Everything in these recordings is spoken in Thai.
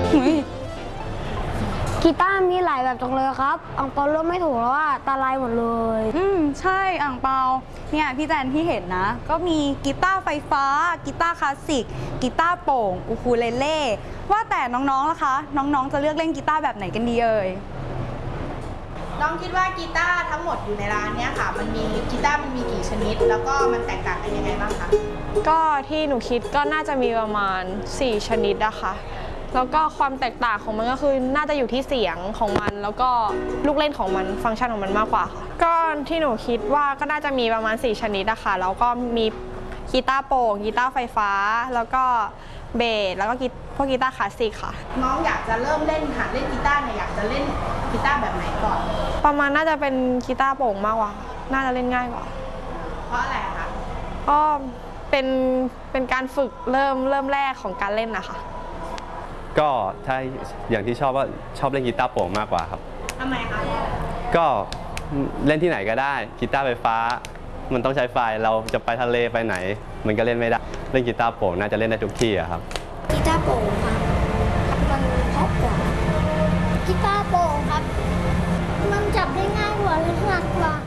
กีตาร์มีหลายแบบจังเลยครับอังเปาเริ่มไม่ถูกแล้วว่าตาลายหมดเลยใช่อ่างเปาเนี่ยพี่แจนที่เห็นนะก็มีกีตาร์ไฟฟ้ากีตาร์คลาสสิกกีตาร์โปร่งอูคูเลเล่ว่าแต่น้องๆล่ะคะน้องๆจะเลือกเล่นกีตาร์แบบไหนกันดีเอ่ยน้องคิดว่ากีตาร์ทั้งหมดอยู่ในร้านเนี้ยค่ะมันมีกีตาร์มันมีกี่ชนิดแล้วก็มันแตกต่างกันยังไงบ้างคะก็ที่หนูคิดก็น่าจะมีประมาณ4ชนิดอะค่ะแล้วก็ความแตกต่างของมันก็คือน่าจะอยู่ที่เสียงของมันแล้วก็ลูกเล่นของมันฟังก์ชันของมันมากกว่าค่ะก็ที่หนูคิดว่าก็น่าจะมีประมาณ4ชนิดอะค่ะแล้วก็มีกีตาร์โปร่งกีตาร์ไฟฟ้าแล้วก็เบสแล้วก็พวกกีตาร์คลาสสิกค่ะน้องอยากจะเริ่มเล่นหัดเล่นกีตาร์เนี่ยอยากจะเล่นกีตาร์แบบไหนก่อนประมาณน่าจะเป็นกีตาร์โปร่งมากกว่าน่าจะเล่นง่ายกว่าเพราะอะไรคะก็เป็นการฝึกเริ่มแรกของการเล่นนะคะก็ถ้าอย่างที่ชอบว่าชอบเล่นกีตาร์โปร่งมากกว่าครับทำไมคะก็เล่นที่ไหนก็ได้กีตาร์ไฟฟ้ามันต้องใช้ไฟเราจะไปทะเลไปไหนมันก็เล่นไม่ได้เล่นกีตาร์โปร่งน่าจะเล่นได้ทุกที่อะครับกีตาร์โปร่งครับมันเพราะกว่ากีตาร์โปร่งครับมันจับได้ง่ายกว่าและหนักกว่า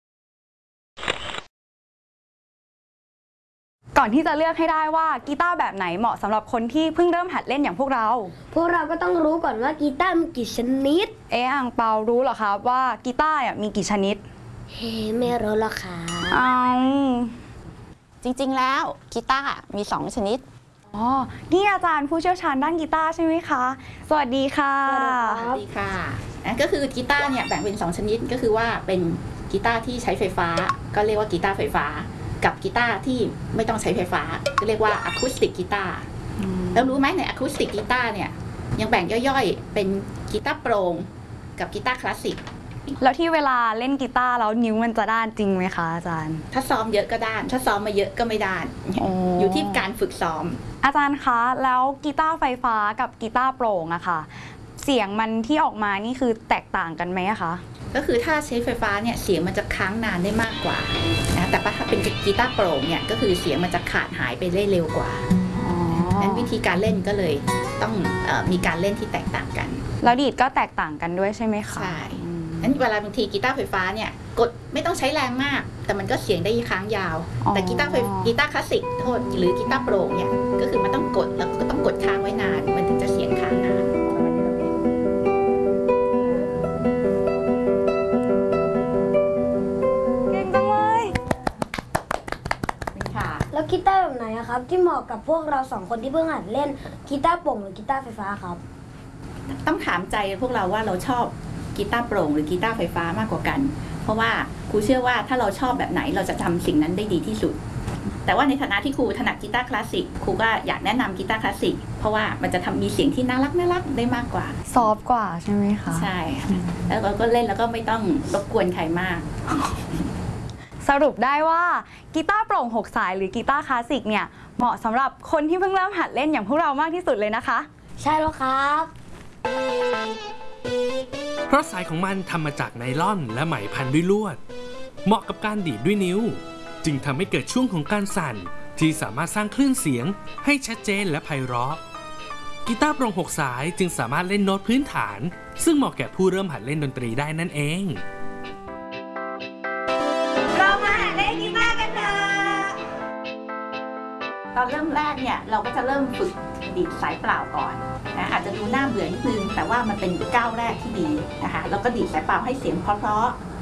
ก่อนที่จะเลือกให้ได้ว่ากีตาร์แบบไหนเหมาะสำหรับคนที่เพิ่งเริ่มหัดเล่นอย่างพวกเราก็ต้องรู้ก่อนว่ากีตาร์มีกี่ชนิดอ่างเปารู้เหรอครับว่ากีตาร์มีกี่ชนิดไม่รู้หรอกค่ะจริงๆแล้วกีตาร์มี2ชนิดนี่อาจารย์ผู้เชี่ยวชาญด้านกีตาร์ใช่ไหมคะสวัสดีค่ะสวัสดีค่ะก็คือกีตาร์เนี่ยแบ่งเป็น2ชนิดก็คือว่าเป็นกีตาร์ที่ใช้ไฟฟ้าก็เรียกว่ากีตาร์ไฟฟ้ากับกีตาร์ที่ไม่ต้องใช้ไฟฟ้าก็เรียกว่าอะคูสติกกีตาร์แล้วรู้ไหมในอะคูสติกกีตาร์เนี่ยยังแบ่งย่อยๆเป็นกีตาร์โปร่งกับกีตาร์คลาสสิกแล้วที่เวลาเล่นกีตาร์แล้วนิ้วมันจะด้านจริงไหมคะอาจารย์ถ้าซ้อมเยอะก็ด้านถ้าซ้อมมาเยอะก็ไม่ด้านอยู่ที่การฝึกซ้อมอาจารย์คะแล้วกีตาร์ไฟฟ้ากับกีตาร์โปร่งอะค่ะเสียงมันที่ออกมานี่คือแตกต่างกันไหมคะก็คือถ้าใช้ไฟฟ้าเนี่ยเสียงมันจะค้างนานได้มากกว่านะแต่ถ้าเป็นกีตาร์โปร่งเนี่ยก็คือเสียงมันจะขาดหายไปได้เร็วกว่านั้นวิธีการเล่นก็เลยต้องมีการเล่นที่แตกต่างกันแล้วดีดก็แตกต่างกันด้วยใช่ไหมคะใช่นั้นเวลาบางทีกีตาร์ไฟฟ้าเนี่ยกดไม่ต้องใช้แรงมากแต่มันก็เสียงได้ค้างยาวแต่กีตาร์คลาสสิกโทษหรือกีตาร์โปร่งเนี่ยก็คือมันต้องกดแล้วก็ต้องกดค้างไว้นานมันถึงจะเสียงค้างนานแล้วกีตาร์แบบไหนครับที่เหมาะกับพวกเรา2คนที่เพิ่งหัดเล่นกีตาร์โปร่งหรือกีตาร์ไฟฟ้าครับต้องถามใจพวกเราว่าเราชอบกีตาร์โปร่งหรือกีตาร์ไฟฟ้ามากกว่ากันเพราะว่าครูเชื่อว่าถ้าเราชอบแบบไหนเราจะทำสิ่งนั้นได้ดีที่สุดแต่ว่าในฐานะที่ครูถนัดกีตาร์คลาสสิกครูก็อยากแนะนำกีตาร์คลาสสิกเพราะว่ามันจะมีเสียงที่น่ารักได้มากกว่าซอฟต์กว่าใช่ไหมคะใช่แล้วเราก็เล่นแล้วก็ไม่ต้องรบกวนใครมากสรุปได้ว่ากีตาร์โปร่ง6สายหรือกีตาร์คลาสสิกเนี่ยเหมาะสำหรับคนที่เพิ่งเริ่มหัดเล่นอย่างพวกเรามากที่สุดเลยนะคะใช่แล้วครับเพราะสายของมันทำมาจากไนล่อนและไหมพันด้วยลวดเหมาะกับการดีดด้วยนิ้วจึงทำให้เกิดช่วงของการสั่นที่สามารถสร้างคลื่นเสียงให้ชัดเจนและไพเราะกีตาร์โปร่ง6สายจึงสามารถเล่นโน้ตพื้นฐานซึ่งเหมาะแก่ผู้เริ่มหัดเล่นดนตรีได้นั่นเองตอนเริ่มแรกเนี่ยเราก็จะเริ่มฝึกดีดสายเปล่าก่อนนะอาจจะดูน่าเบื่อนิดนึงแต่ว่ามันเป็นก้าวแรกที่ดีนะคะแล้วก็ดีดสายเปล่าให้เสียงเพราะ